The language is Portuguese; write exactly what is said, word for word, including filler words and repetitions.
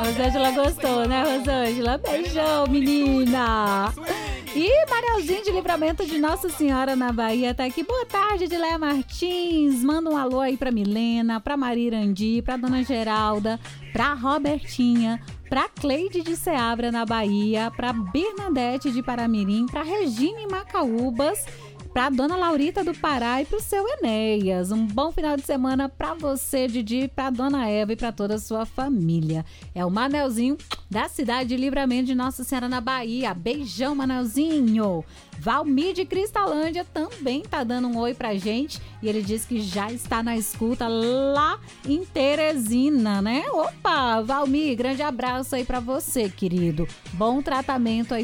A Rosângela gostou, né, Rosângela? Beijão, menina! E Manelzinho de Livramento de Nossa Senhora na Bahia tá aqui. Boa tarde, Edileia Martins. Manda um alô aí pra Milena, pra Maria Irandi, pra Dona Geralda, pra Robertinha, pra Cleide de Ceabra na Bahia, pra Bernadette de Paramirim, pra Regina em Macaúbas, pra Dona Laurita do Pará e pro seu Enéas. Um bom final de semana pra você, Didi, pra Dona Eva e pra toda a sua família. É o Manelzinho da cidade de Livramento de Nossa Senhora na Bahia. Beijão, Manelzinho. Valmir de Cristalândia também tá dando um oi pra gente e ele diz que já está na escuta lá em Teresina, né? Opa, Valmir, grande abraço aí pra você, querido. Bom tratamento aí